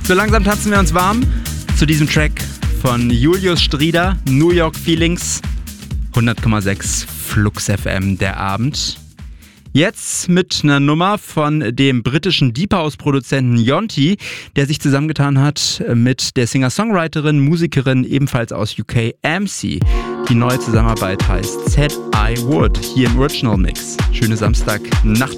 So langsam tanzen wir uns warm zu diesem Track von Julius Strieder, New York Feelings, 100,6 Flux FM der Abend. Jetzt mit einer Nummer von dem britischen Deep House-Produzenten Yonti, der sich zusammengetan hat mit der Singer-Songwriterin, Musikerin ebenfalls aus UK, MC. Die neue Zusammenarbeit heißt Said I Would, hier im Original Mix. Schöne Samstagnacht.